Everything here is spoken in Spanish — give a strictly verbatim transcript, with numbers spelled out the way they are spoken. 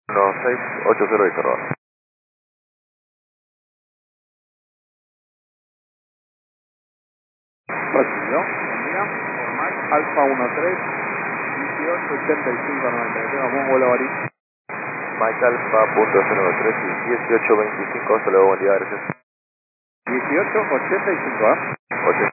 uno seis ocho cero Víctor. Recibido. Buen día. Formal. Alfa uno tres dieciocho ochenta y cinco noventa. Que tenga buen vuelo, Bari. Mike Alfa punto cero nueve tres y dieciocho veinticinco. Hasta luego, buen día, gracias. dieciocho ochenta y cinco, ¿eh? ochenta.